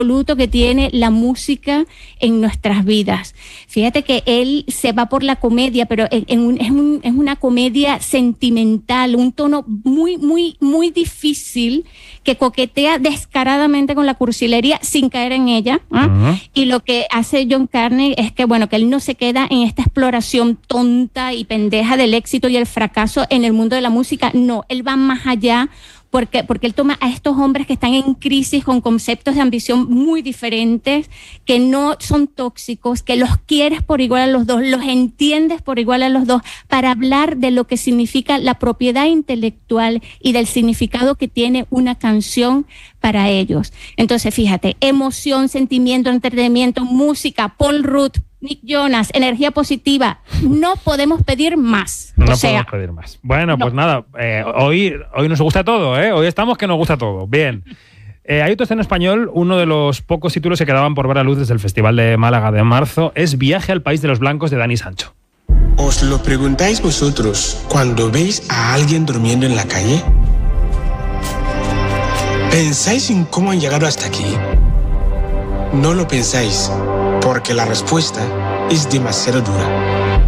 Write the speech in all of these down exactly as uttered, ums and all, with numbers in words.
absoluto que tiene la música en nuestras vidas. Fíjate que él se va por la comedia, pero en, en un, es, un, es una comedia sentimental, un tono muy, muy, muy difícil que coquetea descaradamente con la cursilería sin caer en ella. ¿eh? Uh-huh. Y lo que hace John Carney es que, bueno, que él no se queda en esta exploración tonta y pendeja del éxito y el fracaso en el mundo de la música. No, él va más allá. Porque, porque él toma a estos hombres que están en crisis con conceptos de ambición muy diferentes, que no son tóxicos, que los quieres por igual a los dos, los entiendes por igual a los dos, para hablar de lo que significa la propiedad intelectual y del significado que tiene una canción para ellos. Entonces, fíjate, emoción, sentimiento, entretenimiento, música, Paul Rudd, Nick Jonas, energía positiva. No podemos pedir más. No o sea, podemos pedir más. Bueno, no. pues nada, eh, hoy, hoy nos gusta todo, ¿eh? Hoy estamos que nos gusta todo. Bien. Eh, hay otro estreno español, uno de los pocos títulos que quedaban por ver a luz desde el Festival de Málaga de marzo, es Viaje al País de los Blancos de Dani Sancho. ¿Os lo preguntáis vosotros cuando veis a alguien durmiendo en la calle? ¿Pensáis en cómo han llegado hasta aquí? No lo pensáis, porque la respuesta es demasiado dura.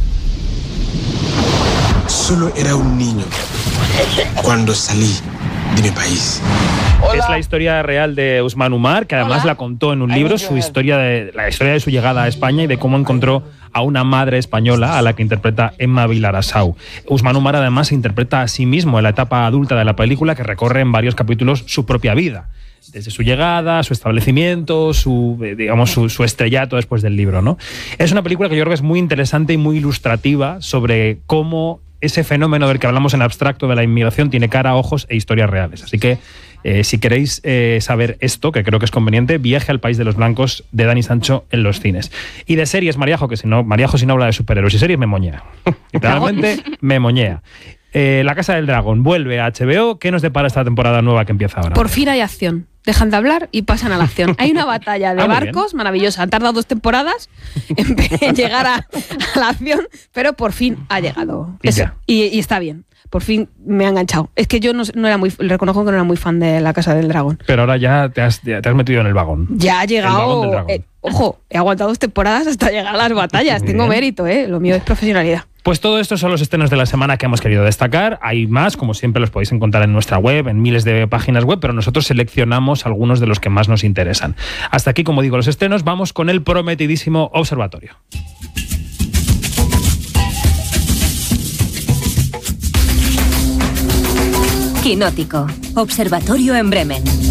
Solo era un niño cuando salí de mi país. Hola. Es la historia real de Usman Umar, que además Hola. la contó en un libro, su historia de, la historia de su llegada a España y de cómo encontró a una madre española a la que interpreta Emma Vilarassau. Usman Umar además se interpreta a sí mismo en la etapa adulta de la película, que recorre en varios capítulos su propia vida. Desde su llegada, su establecimiento, su, digamos, su, su estrellato después del libro, ¿no? Es una película que yo creo que es muy interesante y muy ilustrativa sobre cómo ese fenómeno del que hablamos en abstracto de la inmigración tiene cara, ojos e historias reales. Así que, eh, si queréis eh, saber esto, que creo que es conveniente, Viaje al País de los Blancos de Dani Sancho en los cines. Y de series, Mariajo, que si no, Mariajo si no habla de superhéroes y series me moñea. Literalmente me moñea. Eh, La Casa del Dragón vuelve a H B O. ¿Qué nos depara esta temporada nueva que empieza ahora? Por fin hay acción. Dejan de hablar y pasan a la acción. Hay una batalla de ah, barcos maravillosa. Han tardado dos temporadas en, en llegar a, a la acción, pero por fin ha llegado. Y, Eso, y, y está bien. Por fin me ha enganchado. Es que yo no, no era muy, reconozco que no era muy fan de La Casa del Dragón. Pero ahora ya te has, ya te has metido en el vagón. Ya ha llegado. Eh, ojo, he aguantado dos temporadas hasta llegar a las batallas. Muy Tengo bien. mérito, ¿eh? Lo mío es profesionalidad. Pues todo esto son los estrenos de la semana que hemos querido destacar. Hay más, como siempre los podéis encontrar en nuestra web, en miles de páginas web, pero nosotros seleccionamos algunos de los que más nos interesan. Hasta aquí, como digo, los estrenos. Vamos con el prometidísimo Observatorio. Quinótico. Observatorio en Bremen.